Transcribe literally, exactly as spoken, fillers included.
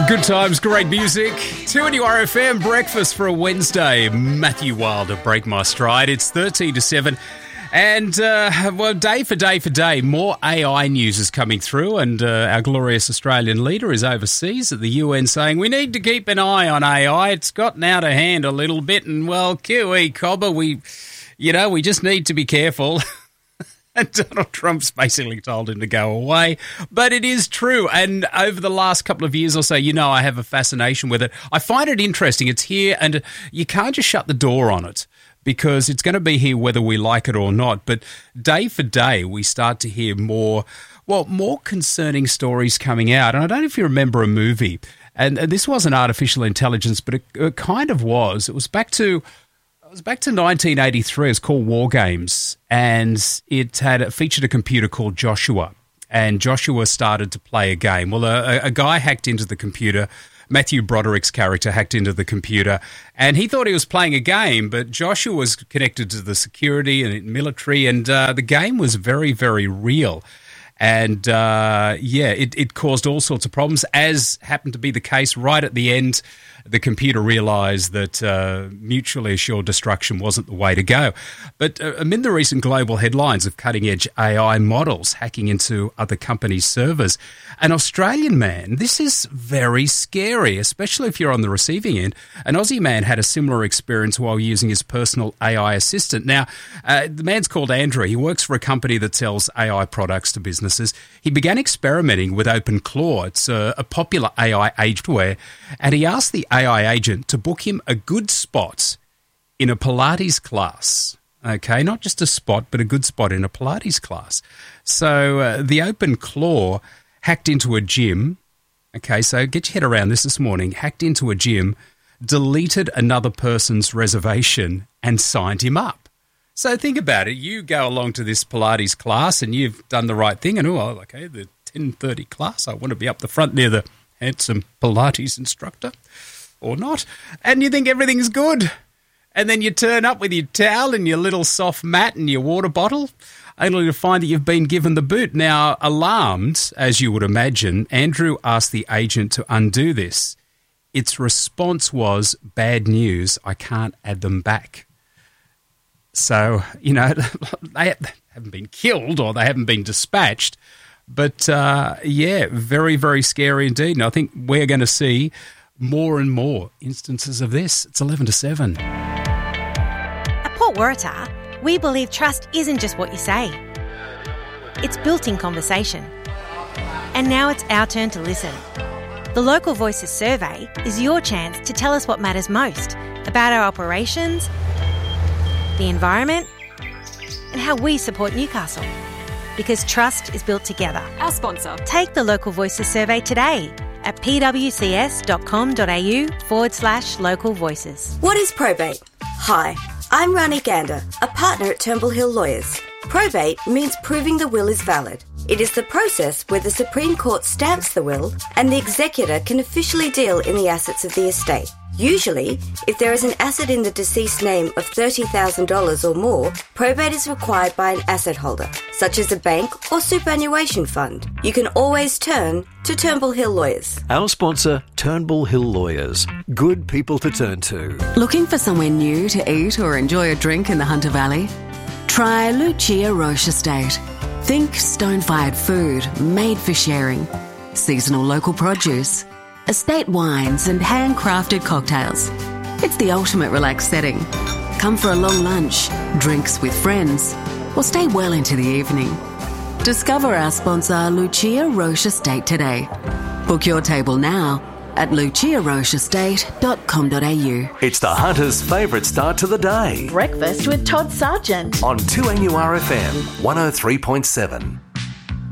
Good times, great music. two N U R F M, breakfast for a Wednesday. Matthew Wilder, Break My Stride. It's thirteen to seven. And, uh, well, day for day for day, more A I news is coming through, and uh, our glorious Australian leader is overseas at the U N saying we need to keep an eye on A I. It's gotten out of hand a little bit, and, well, Kiwi Cobber, we, you know, we just need to be careful. And Donald Trump's basically told him to go away. But it is true. And over the last couple of years or so, you know, I have a fascination with it. I find it interesting. It's here, and you can't just shut the door on it, because it's going to be here whether we like it or not. But day for day, we start to hear more, well, more concerning stories coming out. And I don't know if you remember a movie, and this wasn't artificial intelligence, but it, it kind of was. It was back to... It was back to nineteen eighty-three. It's called War Games, and it had it featured a computer called Joshua, and Joshua started to play a game. Well, a, a guy hacked into the computer. Matthew Broderick's character hacked into the computer, and he thought he was playing a game, but Joshua was connected to the security and military, and uh, the game was very, very real. And, uh, yeah, it, it caused all sorts of problems, as happened to be the case right at the end. The computer realised that uh, mutually assured destruction wasn't the way to go. But uh, amid the recent global headlines of cutting-edge A I models hacking into other companies' servers, an Australian man, this is very scary, especially if you're on the receiving end. An Aussie man had a similar experience while using his personal A I assistant. Now, uh, the man's called Andrew. He works for a company that sells A I products to businesses. He began experimenting with OpenClaw. It's a, a popular A I agentware, and he asked the A I agent to book him a good spot in a Pilates class. Okay, not just a spot, but a good spot in a Pilates class. So uh, the OpenClaw hacked into a gym. Okay, so get your head around this this morning. Hacked into a gym, deleted another person's reservation, and signed him up. So think about it. You go along to this Pilates class and you've done the right thing, and, oh, okay, the ten thirty class, I want to be up the front near the handsome Pilates instructor, or not, and you think everything's good. And then you turn up with your towel and your little soft mat and your water bottle, only to find that you've been given the boot. Now, alarmed, as you would imagine, Andrew asked the agent to undo this. Its response was, bad news, I can't add them back. So, you know, they haven't been killed or they haven't been dispatched. But, uh, yeah, very, very scary indeed. And I think we're going to see more and more instances of this. It's eleven to seven. At Port Waratah, we believe trust isn't just what you say. It's built in conversation. And now it's our turn to listen. The Local Voices survey is your chance to tell us what matters most about our operations, the environment, and how we support Newcastle. Because trust is built together. Our sponsor. Take the Local Voices survey today at pwcs.com.au forward slash local voices. What is probate? Hi, I'm Rani Gander, a partner at Turnbull Hill Lawyers. Probate means proving the will is valid. It is the process where the Supreme Court stamps the will and the executor can officially deal in the assets of the estate. Usually, if there is an asset in the deceased's name of thirty thousand dollars or more, probate is required by an asset holder, such as a bank or superannuation fund. You can always turn to Turnbull Hill Lawyers. Our sponsor, Turnbull Hill Lawyers. Good people to turn to. Looking for somewhere new to eat or enjoy a drink in the Hunter Valley? Try Lucia Roche Estate. Think stone-fired food made for sharing. Seasonal local produce. Estate wines and handcrafted cocktails. It's the ultimate relaxed setting. Come for a long lunch, drinks with friends, or stay well into the evening. Discover our sponsor, Lucia Roche Estate, today. Book your table now at lucia roche estate dot com dot a u. It's the Hunter's favourite start to the day. Breakfast with Todd Sargent On two N U R F M one oh three point seven.